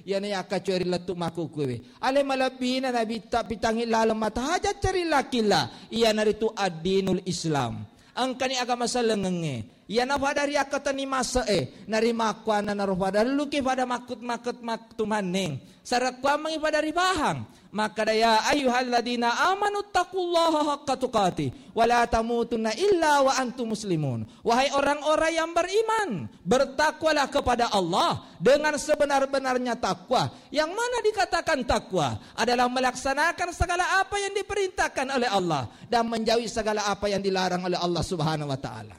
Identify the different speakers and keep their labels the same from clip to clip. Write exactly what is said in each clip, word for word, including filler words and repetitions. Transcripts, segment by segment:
Speaker 1: Yan ay akacuari latuk makukuwe. Ale malabina na bita pitangin lalam mata haja cari lakila. Iyan narito ad-dinul Islam. Ang kani agama sa lengenge. Iyan na pada ri akatan ni masa eh. Narimakwa na naropada. Luki pada makut-makut maktumaneng. Sarakwa mangi pada ribahang. Maka daya ayuhalladina amanu taqullaha haqqa tuqatih. Wala tamutunna illa wa antum muslimun. Wahai orang-orang yang beriman. Bertakwalah kepada Allah. Dengan sebenar-benarnya takwa. Yang mana dikatakan takwa? Adalah melaksanakan segala apa yang diperintahkan oleh Allah. Dan menjauhi segala apa yang dilarang oleh Allah subhanahu wa ta'ala.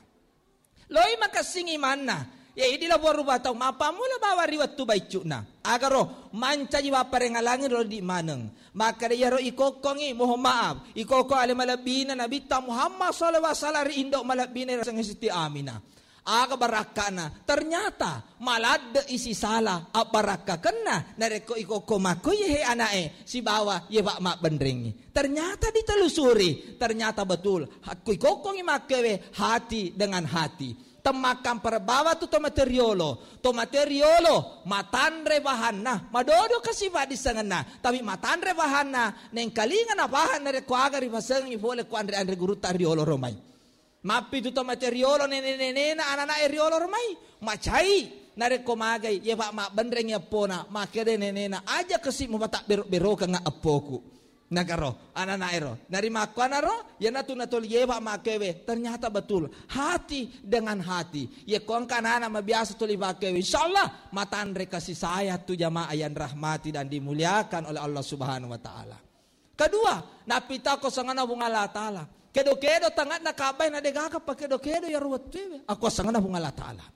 Speaker 1: Loi makasingi mana? Ya idilah baru batau mapa mula bawa riwat tu baicuna. Agar roh manca jiwa parengalangin roh di maneng. Maka dia roh ikokongi mohon maaf. Ikoko ale malabina Nabi ta Muhammad sallallahu alaihi wasallam indok malabina sang Siti Aminah. Aga barakana. Ternyata malad isi salah aparaka kena nareko ikoko mako ye anae si bawa ye pak mak bendringi. Ternyata ditelusuri, ternyata betul. Aku ikokongi makewe hati dengan hati. Temakan perbawa tu to materiolo, to materiolo matandre bahana, madodo kasiba di sangana, tapi matandre bahana neng kalingan apahan nere kuaga ri masang i vole kuandre andre guru tariolo romai. Mapi tu to materiolo nene nene na anana eriolo romai, macai nare komagai ye pak mak bendreng ya pona, makere nene na aja kesip mo batak bero bero kanga apoku. Nagaro, anak ero, dari makwana ro, ya natu natul yewa makewe, ternyata betul, hati dengan hati, ya kong kanana mabiasa tuli makewe, insyaallah matandre kasih saya tu jamaah yang rahmati dan dimuliakan oleh Allah Subhanahu Wa Taala. Kedua, napita ko sangana bunga Allah Taala, kedo kedo tangat nakabay na degaka pa kedo kedo ya ruwat tewe, ako sangana bunga Allah Taala.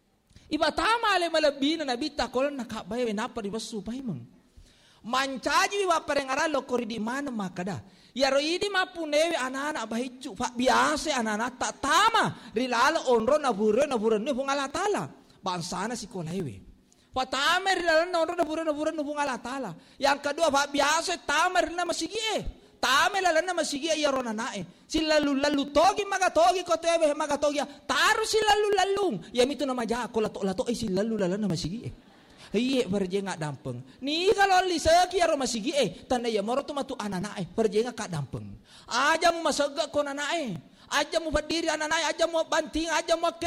Speaker 1: Iba tama ale malabina nabita ko nakabay napa di basu paimang. Mancaji wa parengaralo kori di mana makada. Yaro ini mapunewe anak-anak bahicu. Pak biasa anak-anak tak tama. Rilala onro naburo naburo nubung Allah Ta'ala. Bangsana si kolewe. Pak tama rilala onro naburo naburo nubung Allah Ta'ala. Yang kedua pak biasa tama rilala masigie. Tama rilala masigie yaro nanae. Si lalu lalu togi magatogi kotewe magatogi. Taru si lalu lalung. Yang itu nama jahat. Ko lato lato eh si lalu lalu nama masigie. Iye berje ngak dampeng. Ni kalau lisaki aro masigi eh tanda ya moro tu matu anana eh berje ngak dampeng. Aja mu masagak ko nanae. Aja mu berdiri anana aja mu banting aja mu